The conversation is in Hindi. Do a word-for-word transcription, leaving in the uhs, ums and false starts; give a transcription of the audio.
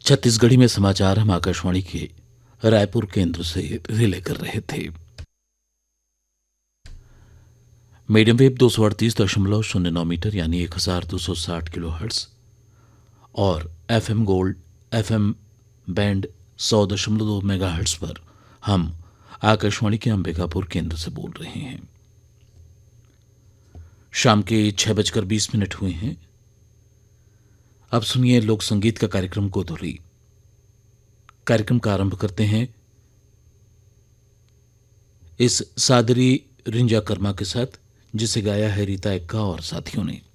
छत्तीसगढ़ी में समाचार हम आकाशवाणी के रायपुर केंद्र से रिले कर रहे थे। मीडियम वेव दो सौ अड़तीस दशमलव शून्य नौ मीटर यानी एक हजार दो सौ साठ किलो हर्ट्स और F M gold F M band सौ दशमलव दो मेगा हर्ट्स पर हम आकाशवाणी के अंबिकापुर केंद्र से बोल रहे हैं। शाम के छह बजकर बीस मिनट हुए हैं। अब सुनिए लोक संगीत का कार्यक्रम गोधुरी। कार्यक्रम का आरंभ करते हैं इस सादरी रिंजा कर्मा के साथ, जिसे गाया है रीता एक्का और साथियों ने।